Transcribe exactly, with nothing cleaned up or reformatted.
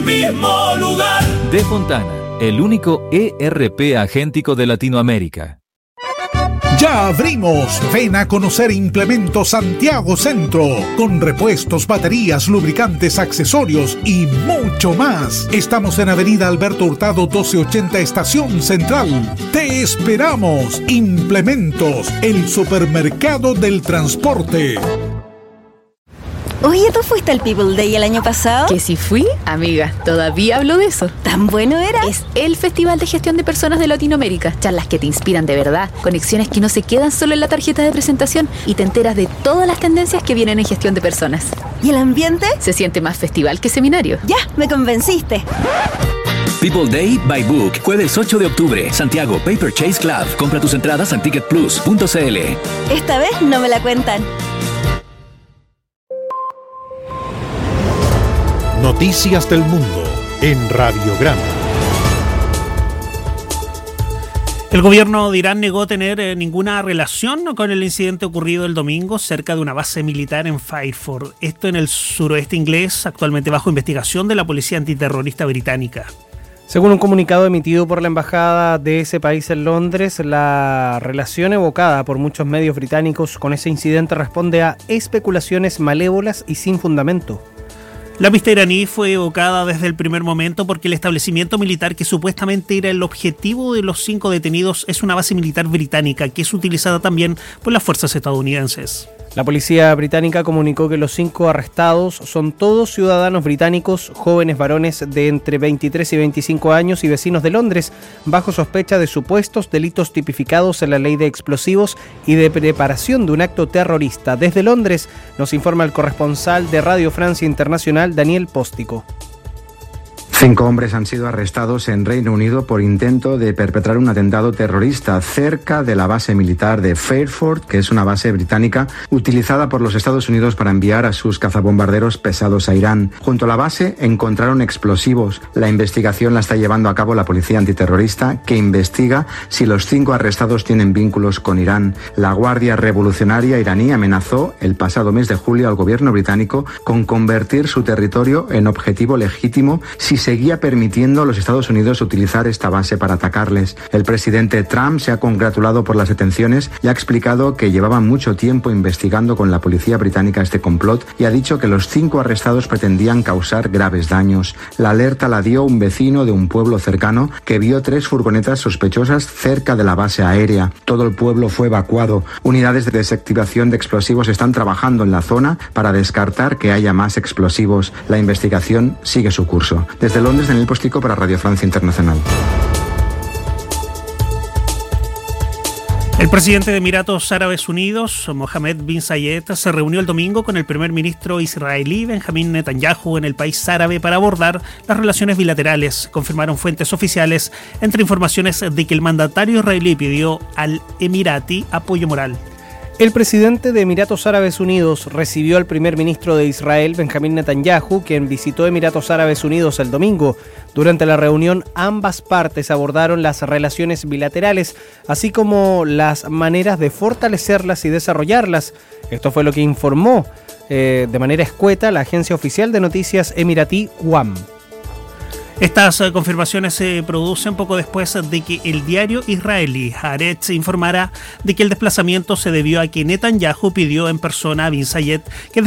mismo lugar. De Fontana, el único E R P agéntico de Latinoamérica. Ya abrimos. Ven a conocer Implementos Santiago Centro, con repuestos, baterías, lubricantes, accesorios y mucho más. Estamos en Avenida Alberto Hurtado doce ochenta, Estación Central. Te esperamos. Implementos, el supermercado del transporte. Oye, ¿tú fuiste al People Day el año pasado? ¿Que si fui? Amiga, todavía hablo de eso. ¿Tan bueno era? Es el Festival de Gestión de Personas de Latinoamérica. Charlas que te inspiran de verdad, conexiones que no se quedan solo en la tarjeta de presentación y te enteras de todas las tendencias que vienen en gestión de personas. ¿Y el ambiente? Se siente más festival que seminario. Ya, me convenciste. People Day by Book, jueves ocho de octubre, Santiago Paper Chase Club. Compra tus entradas en ticket plus punto c l. Esta vez no me la cuentan. Noticias del Mundo en Radiograma. El gobierno de Irán negó tener eh, ninguna relación con el incidente ocurrido el domingo cerca de una base militar en Fairford. Esto en el suroeste inglés, actualmente bajo investigación de la policía antiterrorista británica. Según un comunicado emitido por la embajada de ese país en Londres, la relación evocada por muchos medios británicos con ese incidente responde a especulaciones malévolas y sin fundamento. La pista iraní fue evocada desde el primer momento porque el establecimiento militar que supuestamente era el objetivo de los cinco detenidos es una base militar británica que es utilizada también por las fuerzas estadounidenses. La policía británica comunicó que los cinco arrestados son todos ciudadanos británicos, jóvenes varones de entre veintitrés y veinticinco años y vecinos de Londres, bajo sospecha de supuestos delitos tipificados en la ley de explosivos y de preparación de un acto terrorista. Desde Londres nos informa el corresponsal de Radio Francia Internacional, Daniel Póstico. Cinco hombres han sido arrestados en Reino Unido por intento de perpetrar un atentado terrorista cerca de la base militar de Fairford, que es una base británica utilizada por los Estados Unidos para enviar a sus cazabombarderos pesados a Irán. Junto a la base encontraron explosivos. La investigación la está llevando a cabo la policía antiterrorista, que investiga si los cinco arrestados tienen vínculos con Irán. La Guardia Revolucionaria iraní amenazó el pasado mes de julio al gobierno británico con convertir su territorio en objetivo legítimo si se seguía permitiendo a los Estados Unidos utilizar esta base para atacarles. El presidente Trump se ha congratulado por las detenciones y ha explicado que llevaban mucho tiempo investigando con la policía británica este complot y ha dicho que los cinco arrestados pretendían causar graves daños. La alerta la dio un vecino de un pueblo cercano que vio tres furgonetas sospechosas cerca de la base aérea. Todo el pueblo fue evacuado. Unidades de desactivación de explosivos están trabajando en la zona para descartar que haya más explosivos. La investigación sigue su curso. Desde Londres, Daniel Póstico para Radio Francia Internacional. El presidente de Emiratos Árabes Unidos, Mohammed bin Zayed, se reunió el domingo con el primer ministro israelí Benjamín Netanyahu en el país árabe para abordar las relaciones bilaterales, confirmaron fuentes oficiales, entre informaciones de que el mandatario israelí pidió al emirati apoyo moral. El presidente de Emiratos Árabes Unidos recibió al primer ministro de Israel, Benjamín Netanyahu, quien visitó Emiratos Árabes Unidos el domingo. Durante la reunión, ambas partes abordaron las relaciones bilaterales, así como las maneras de fortalecerlas y desarrollarlas. Esto fue lo que informó eh, de manera escueta la agencia oficial de noticias emiratí W A M. Estas uh, confirmaciones se producen poco después de que el diario israelí Haaretz informara de que el desplazamiento se debió a que Netanyahu pidió en persona a bin Zayed que